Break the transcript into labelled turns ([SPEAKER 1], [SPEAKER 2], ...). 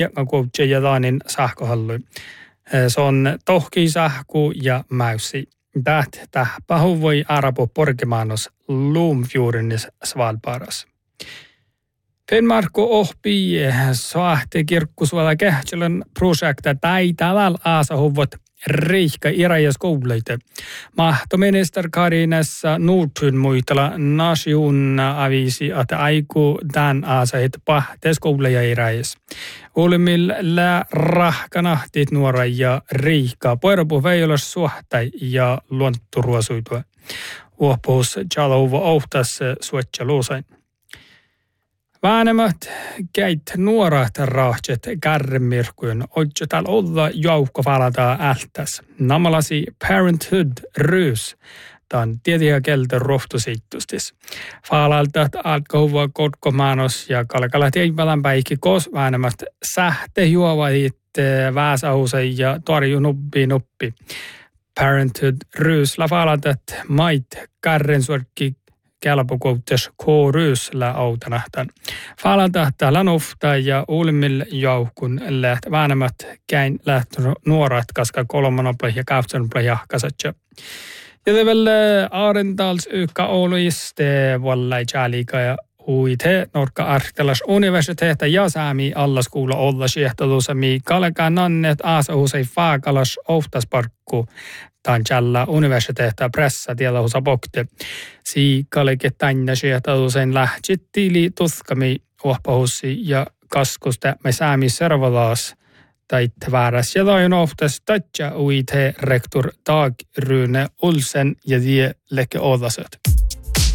[SPEAKER 1] ja kuutsi ja taanin sähköhallu. Se on tohki sähku ja mäysi. Täh pahu voi arapo porkimaanos Luumfjordenis Svalbaras. Finnmarko ohpii saahte kirkkusvalla kähtsälän projekta tai tavalla aasahuvot riikka irajas kouluita. Mahtominister Karinessa Nordtun muistella Nation avisi, että aiku tämän aasahit pahtes kouluja irajas. Ulmilla rahkanahtit nuora ja riikka poirapu veijolas suhtai ja luonturuosuitua. Uopuus tjalauva ohtas suotja luusain. Väänämät käit nuorat rahtset kärremirkkujen oitjo täällä olla joukko valata ältäs. Namalasi Parenthood-ryys. Tämän tietiä keltä rohtusiittustis. Faalaltat alkohua kotkomaanos ja kalkalat ei välänpäikki kos väänämät sähte juovait vääsähusen ja torju nuppi. Parenthood-ryys la faalaltat mait kärrensuorkki kelpokoutes K-ryysllä outanahtan. Faalaltahtaa lanufta ja ulmil joukun läht väänämät käin läht nuorat, koska kolmanopla ja kahtsanopla jahkasatja. Ja te väl Arendals ykka oluiste vallai tjälika ja uite Norka Artelas universiteetta ja saami allaskuulla olla siehtotuussa mi kalekaan nannet aasahusei faakalas ohtasparkku tämän tjällä universiteetta pressa tiellä husa pokte. Si kaleke tänne siehtotuusen lähtsittiili tuskami ohpahussi ja kaskusta me saami servalaas taitte vääräs ja toin ohtas tatja uite rektor Dag Rune Olsen ja die leke odaset.